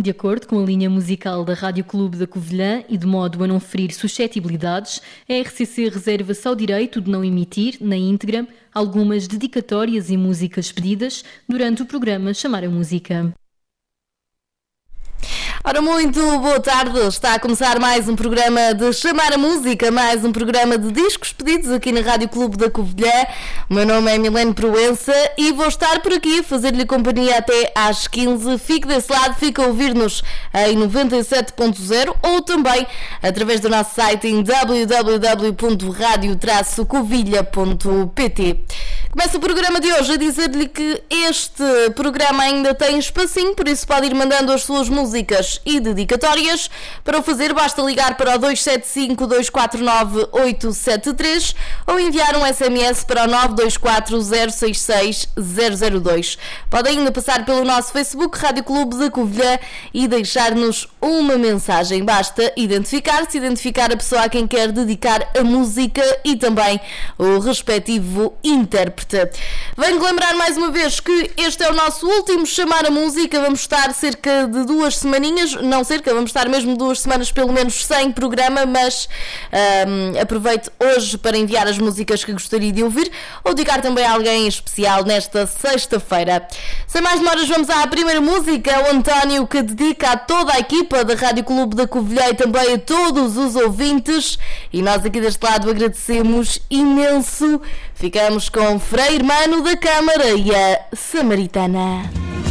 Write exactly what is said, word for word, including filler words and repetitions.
De acordo com a linha musical da Rádio Clube da Covilhã e de modo a não ferir suscetibilidades, a R C C reserva-se ao direito de não emitir, na íntegra, algumas dedicatórias e músicas pedidas durante o programa Chamar a Música. Ora, muito boa tarde, está a começar mais um programa de Chamar a Música, mais um programa de discos pedidos aqui na Rádio Clube da Covilhã. O meu nome é Milene Proença e vou estar por aqui a fazer-lhe companhia até às quinze. Fique desse lado, fica a ouvir-nos em noventa e sete ponto zero ou também através do nosso site em w w w ponto radio traço covilha ponto p t. Começa o programa de hoje a dizer-lhe que este programa ainda tem espacinho, por isso pode ir mandando as suas músicas e dedicatórias. Para o fazer basta ligar para o dois sete cinco, dois quatro nove, oito sete três ou enviar um S M S para o nove dois quatro, zero seis seis, zero zero dois. Pode ainda passar pelo nosso Facebook Rádio Clube da Covilhã e deixar-nos uma mensagem. Basta identificar-se, identificar a pessoa a quem quer dedicar a música e também o respectivo intérprete. Venho lembrar mais uma vez que este é o nosso último Chamar a Música. Vamos estar cerca de duas semaninhas, não cerca, vamos estar mesmo duas semanas pelo menos sem programa, mas um, aproveito hoje para enviar as músicas que gostaria de ouvir ou dedicar também a alguém especial nesta sexta-feira. Sem mais demoras, vamos à primeira música, o António, que dedica a toda a equipa da Rádio Clube da Covilhã e também a todos os ouvintes, e nós aqui deste lado agradecemos imenso. Ficamos com Frei Hermano da Câmara e a Samaritana.